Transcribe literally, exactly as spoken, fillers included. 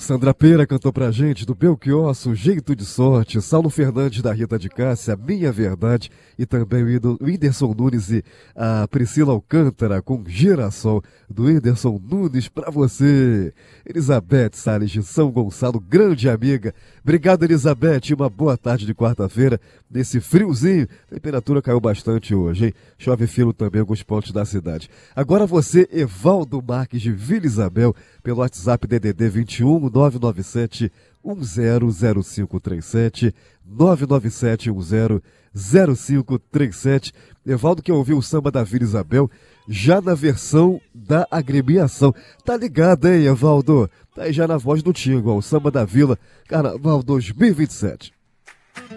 Sandra Pera cantou pra gente do Belchior, Sujeito de Sorte, Saulo Fernandes da Rita de Cássia, Minha Verdade, e também o Whindersson Nunes e a Priscila Alcântara com Girassol, do Whindersson Nunes pra você. Elizabeth Salles de São Gonçalo, grande amiga. Obrigado, Elizabeth, uma boa tarde de quarta-feira, nesse friozinho. A temperatura caiu bastante hoje, hein? Chove fino também em alguns pontos da cidade. Agora você, Evaldo Marques de Vila Isabel, pelo WhatsApp D D D vinte e um, nove nove sete, um zero zero cinco três sete, nove nove sete um zero zero cinco três sete. Evaldo que ouviu o samba da Vila Isabel já na versão da agremiação. Tá ligado, hein, Evaldo? Tá aí já na voz do Tingo, ó, o samba da Vila, Carnaval dois mil e vinte e sete.